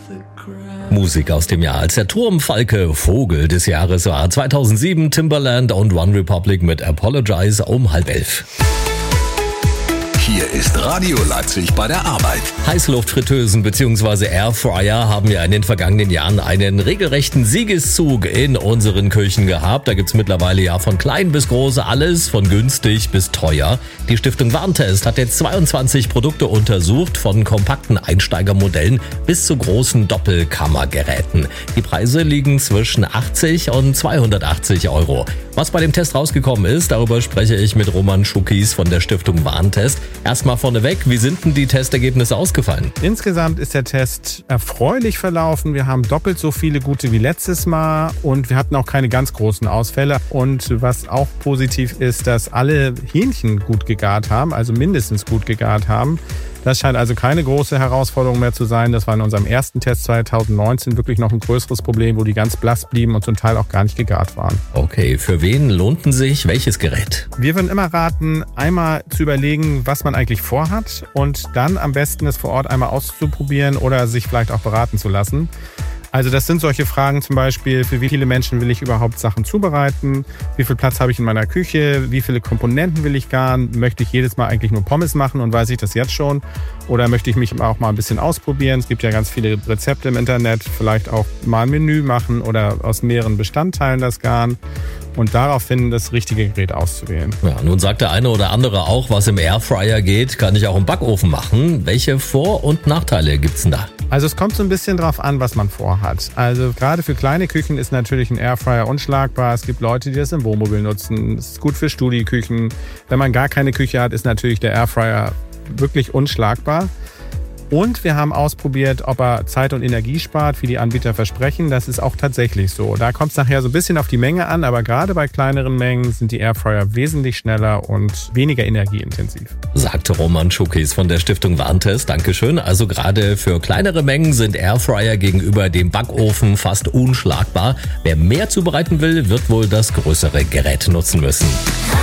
Musik aus dem Jahr, als der Turmfalke Vogel des Jahres war. 2007 Timbaland und One Republic mit Apologize um 10:30. Hier ist Radio Leipzig bei der Arbeit. Heißluftfritteusen bzw. Airfryer haben ja in den vergangenen Jahren einen regelrechten Siegeszug in unseren Küchen gehabt. Da gibt's mittlerweile ja von klein bis groß alles, von günstig bis teuer. Die Stiftung Warntest hat jetzt 22 Produkte untersucht, von kompakten Einsteigermodellen bis zu großen Doppelkammergeräten. Die Preise liegen zwischen 80 und 280 Euro. Was bei dem Test rausgekommen ist, darüber spreche ich mit Roman Schuckis von der Stiftung Warntest. Erstmal vorneweg, wie sind denn die Testergebnisse ausgefallen? Insgesamt ist der Test erfreulich verlaufen. Wir haben doppelt so viele gute wie letztes Mal und wir hatten auch keine ganz großen Ausfälle. Und was auch positiv ist, dass alle Hähnchen gut gegart haben, also mindestens gut gegart haben. Das scheint also keine große Herausforderung mehr zu sein. Das war in unserem ersten Test 2019 wirklich noch ein größeres Problem, wo die ganz blass blieben und zum Teil auch gar nicht gegart waren. Okay, für wen lohnten sich welches Gerät? Wir würden immer raten, einmal zu überlegen, was man eigentlich vorhat und dann am besten es vor Ort einmal auszuprobieren oder sich vielleicht auch beraten zu lassen. Also das sind solche Fragen zum Beispiel, für wie viele Menschen will ich überhaupt Sachen zubereiten? Wie viel Platz habe ich in meiner Küche? Wie viele Komponenten will ich garen? Möchte ich jedes Mal eigentlich nur Pommes machen und weiß ich das jetzt schon? Oder möchte ich mich auch mal ein bisschen ausprobieren? Es gibt ja ganz viele Rezepte im Internet, vielleicht auch mal ein Menü machen oder aus mehreren Bestandteilen das garen und daraufhin das richtige Gerät auszuwählen. Ja, nun sagt der eine oder andere auch, was im Airfryer geht, kann ich auch im Backofen machen. Welche Vor- und Nachteile gibt's denn da? Also es kommt so ein bisschen drauf an, was man vorhat. Also gerade für kleine Küchen ist natürlich ein Airfryer unschlagbar. Es gibt Leute, die das im Wohnmobil nutzen. Es ist gut für Studieküchen. Wenn man gar keine Küche hat, ist natürlich der Airfryer wirklich unschlagbar. Und wir haben ausprobiert, ob er Zeit und Energie spart, wie die Anbieter versprechen. Das ist auch tatsächlich so. Da kommt es nachher so ein bisschen auf die Menge an, aber gerade bei kleineren Mengen sind die Airfryer wesentlich schneller und weniger energieintensiv. Sagte Roman Schuckis von der Stiftung Warntest. Dankeschön. Also gerade für kleinere Mengen sind Airfryer gegenüber dem Backofen fast unschlagbar. Wer mehr zubereiten will, wird wohl das größere Gerät nutzen müssen.